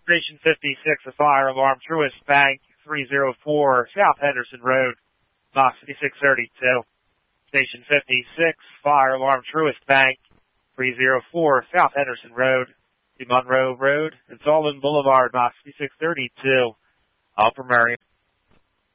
Station 56, a fire alarm, Truist Bank, 304 South Henderson Road, box 5632. Station 56, fire alarm, Truist Bank, 304 South Henderson Road, to Monroe Road, and Sullivan Boulevard, box 5632, Upper Merion.